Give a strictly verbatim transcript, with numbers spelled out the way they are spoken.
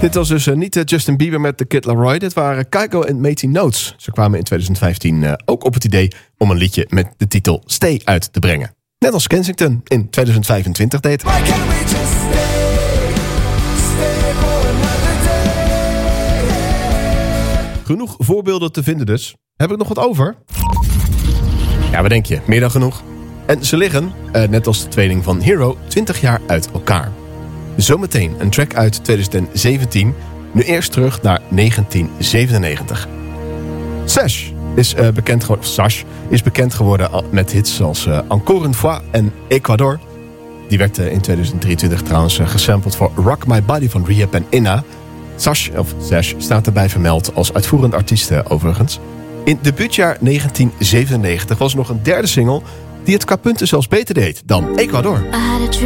Dit was dus uh, niet uh, Justin Bieber met The Kid Laroi. Dit waren Kygo en Matey Notes. Ze kwamen in twintig vijftien uh, ook op het idee om een liedje met de titel Stay uit te brengen. Net als Kensington in twintig vijfentwintig deed. Genoeg voorbeelden te vinden dus. Heb ik nog wat over? Ja, wat denk je? Meer dan genoeg. En ze liggen, uh, net als de tweeling van Hero, twintig jaar uit elkaar. Zometeen een track uit twintig zeventien. Nu eerst terug naar negentien zevenennegentig. Sash is, uh, bekend, geworden, Sash is bekend geworden met hits als uh, Encore une fois en Ecuador. Die werd uh, in twintig drieëntwintig trouwens uh, gesampled voor Rock My Body van Rehab en Inna. Sash, of Sash, staat erbij vermeld als uitvoerend artiest uh, overigens. In debuutjaar negentien zevenennegentig was er nog een derde single die het qua punten zelfs beter deed dan Ecuador.